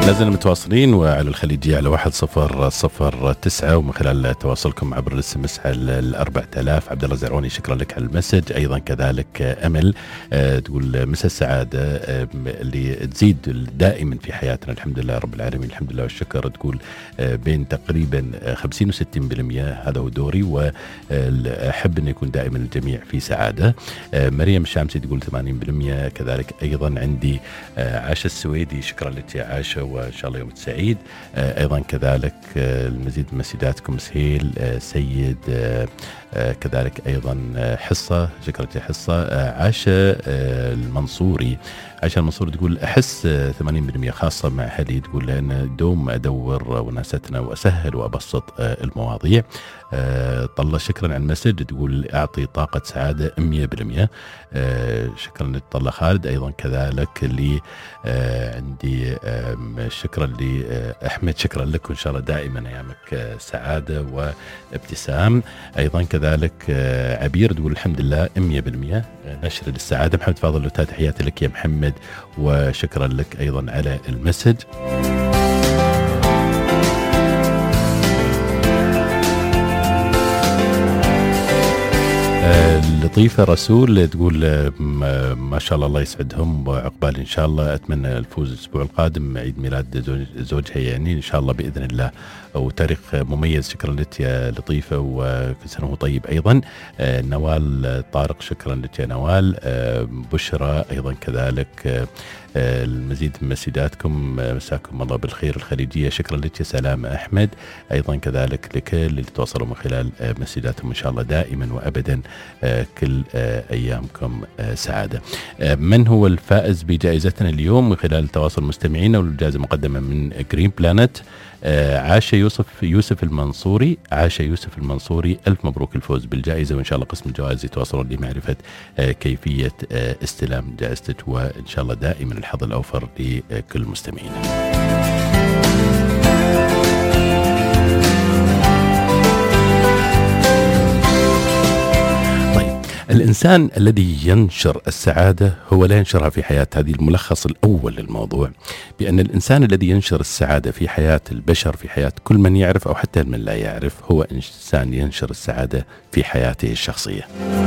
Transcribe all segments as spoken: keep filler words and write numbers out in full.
لازلنا متواصلين وعلى الخليجية على واحد صفر صفر تسعة، ومن خلال تواصلكم عبر الاس ام اس على الأربعة آلاف. عبد الله زرعوني شكرا لك على المسج. أيضا كذلك أمل أه تقول مسا السعادة أه اللي تزيد دائما في حياتنا، الحمد لله رب العالمين، الحمد لله والشكر. تقول أه بين تقريبا خمسين وستين بالمئة، هذا هو دوري، وأحب أن يكون دائما الجميع في سعادة. أه مريم الشامسي تقول ثمانين بالمئة كذلك. أيضا عندي أه عاشة السويدي، شكرا لك يا عاشة وإن شاء الله يوم سعيد. آه أيضا كذلك آه المزيد من مسيداتكم سهيل آه سيد آه آه كذلك أيضا آه حصة، شكرا لك حصة. آه عاشة آه المنصوري، عاشة المنصوري تقول أحس آه ثمانين بالمئة خاصة مع أهلي، تقول لأن دوم أدور وناستنا وأسهل وأبسط آه المواضيع. آه طلة شكرا على المسج، تقول أعطي طاقة سعادة مئة بالمئة. آه شكرا لطلة خالد. أيضا كذلك اللي آه عندي آه شكرا لأحمد، شكرا لك وإن شاء الله دائما أيامك سعادة وابتسام. أيضا كذلك عبير تقول الحمد لله مئة بالمئة نشر للسعادة. محمد فاضل لوتات، تحياتي لك يا محمد وشكرا لك أيضا على المسج. لطيفة رسول تقول ما شاء الله الله يسعدهم وعقبال إن شاء الله. أتمنى الفوز الأسبوع القادم، عيد ميلاد زوجها يعني إن شاء الله بإذن الله، وتاريخ مميز. شكرا لك يا لطيفة وكل سنة وهو طيب. أيضا نوال طارق، شكرا لك يا نوال. بشرى أيضا كذلك المزيد من مسيداتكم، مساكم الله بالخير. الخليجية شكرا لك يا سلام أحمد. أيضا كذلك لكل اللي تواصلوا من خلال مسيداتهم، إن شاء الله دائما وأبدا كل أيامكم سعادة. من هو الفائز بجائزتنا اليوم من خلال تواصل مستمعينا؟ والجائزة مقدمة من جرين بلانت. عاشة يوسف يوسف المنصوري، عاشة يوسف المنصوري، ألف مبروك الفوز بالجائزة، وإن شاء الله قسم الجوائز يتواصلون لمعرفة كيفية استلام جائزتك، وإن شاء الله دائما الحظ الأوفر لكل مستمعينا. الإنسان الذي ينشر السعادة هو لا ينشرها في حياة. هذه الملخص الأول للموضوع، بأن الإنسان الذي ينشر السعادة في حياة البشر، في حياة كل من يعرف أو حتى من لا يعرف، هو إنسان ينشر السعادة في حياته الشخصية.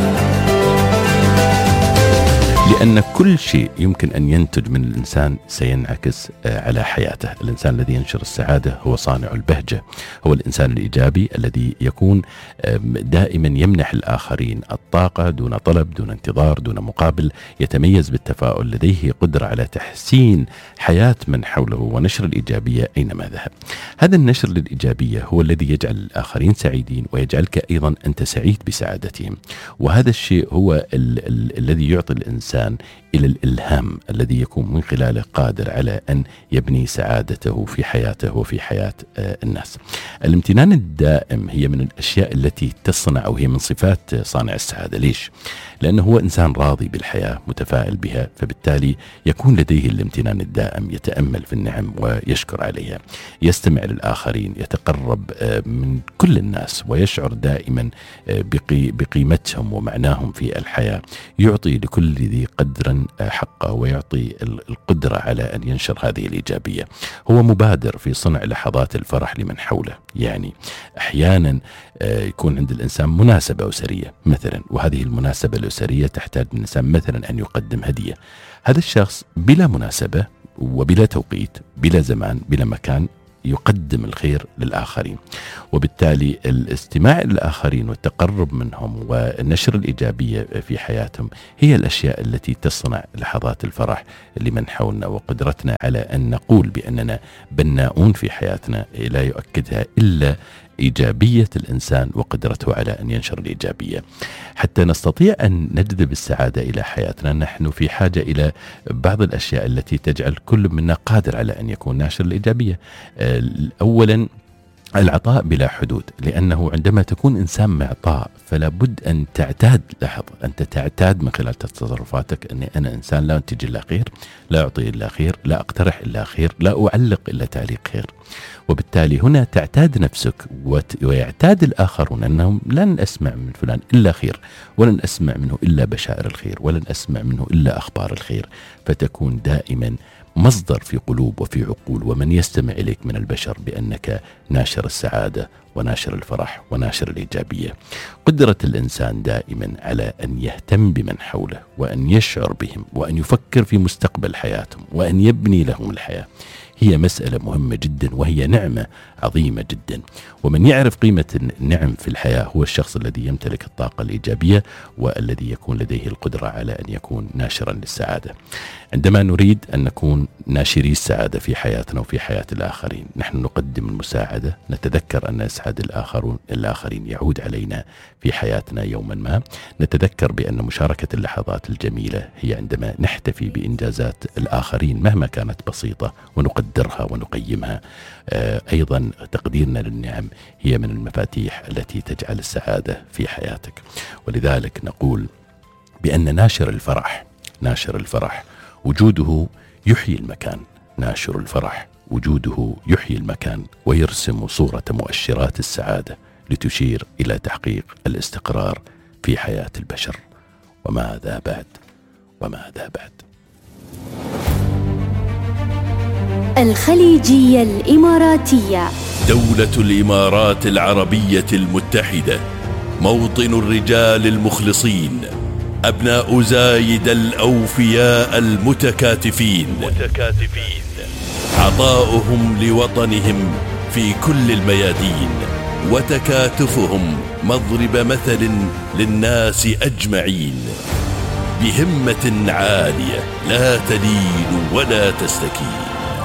لأن كل شيء يمكن أن ينتج من الإنسان سينعكس على حياته. الإنسان الذي ينشر السعادة هو صانع البهجة، هو الإنسان الإيجابي الذي يكون دائما يمنح الآخرين الطاقة دون طلب، دون انتظار، دون مقابل، يتميز بالتفاؤل، لديه قدرة على تحسين حياة من حوله ونشر الإيجابية أينما ذهب. هذا النشر للإيجابية هو الذي يجعل الآخرين سعيدين ويجعلك أيضا أنت سعيد بسعادتهم، وهذا الشيء هو ال- ال- الذي يعطي الإنسان إلى الإلهام الذي يكون من خلاله قادر على أن يبني سعادته في حياته وفي حياة الناس. الامتنان الدائم هي من الأشياء التي تصنع، أو هي من صفات صانع السعادة. ليش؟ لأنه هو إنسان راضي بالحياة، متفائل بها، فبالتالي يكون لديه الامتنان الدائم، يتأمل في النعم ويشكر عليها، يستمع للآخرين، يتقرب من كل الناس ويشعر دائما بقيمتهم ومعناهم في الحياة، يعطي لكل ذي قدر حقه ويعطي القدرة على أن ينشر هذه الإيجابية. هو مبادر في صنع لحظات الفرح لمن حوله. يعني أحيانا يكون عند الإنسان مناسبة أسرية مثلا، وهذه المناسبة الأسرية تحتاج من الإنسان مثلا أن يقدم هدية. هذا الشخص بلا مناسبة وبلا توقيت، بلا زمان، بلا مكان، يقدم الخير للآخرين، وبالتالي الاستماع للآخرين والتقرب منهم ونشر الإيجابية في حياتهم هي الأشياء التي تصنع لحظات الفرح لمن حولنا، وقدرتنا على أن نقول بأننا بناؤون في حياتنا لا يؤكدها إلا إيجابية الإنسان وقدرته على أن ينشر الإيجابية. حتى نستطيع أن نجذب السعادة إلى حياتنا نحن في حاجة إلى بعض الأشياء التي تجعل كل منا قادر على أن يكون ناشر الإيجابية. أولا العطاء بلا حدود، لأنه عندما تكون إنسان معطاء فلا بد أن تعتاد، لاحظ أنت تعتاد من خلال تصرفاتك أني أنا إنسان لا أنتج إلا خير، لا أعطي إلا خير، لا أقترح إلا خير، لا أعلق إلا تعليق خير. وبالتالي هنا تعتاد نفسك ويعتاد الآخرون أنهم لن أسمع من فلان إلا خير، ولن أسمع منه إلا بشائر الخير، ولن أسمع منه إلا أخبار الخير، فتكون دائما مصدر في قلوب وفي عقول ومن يستمع إليك من البشر بأنك ناشر السعادة وناشر الفرح وناشر الإيجابية. قدرة الإنسان دائما على أن يهتم بمن حوله وأن يشعر بهم وأن يفكر في مستقبل حياتهم وأن يبني لهم الحياة هي مسألة مهمة جدا، وهي نعمة عظيمة جدا. ومن يعرف قيمة النعم في الحياة هو الشخص الذي يمتلك الطاقة الإيجابية والذي يكون لديه القدرة على أن يكون ناشرا للسعادة. عندما نريد أن نكون ناشري السعادة في حياتنا وفي حياة الآخرين، نحن نقدم المساعدة، نتذكر أن إسعاد الآخرون الآخرين يعود علينا في حياتنا يوما ما، نتذكر بأن مشاركة اللحظات الجميلة هي عندما نحتفي بإنجازات الآخرين مهما كانت بسيطة ونقدرها ونقيمها. أيضا تقديرنا للنعم هي من المفاتيح التي تجعل السعادة في حياتك. ولذلك نقول بأن ناشر الفرح ناشر الفرح وجوده يحيي المكان، ناشر الفرح وجوده يحيي المكان ويرسم صورة مؤشرات السعادة لتشير إلى تحقيق الاستقرار في حياة البشر. وماذا بعد وماذا بعد الخليجية الإماراتية. دولة الإمارات العربية المتحدة، موطن الرجال المخلصين، أبناء زايد الأوفياء المتكاتفين متكاتفين عطاؤهم لوطنهم في كل الميادين، وتكاتفهم مضرب مثل للناس أجمعين، بهمة عالية لا تلين ولا تستكين.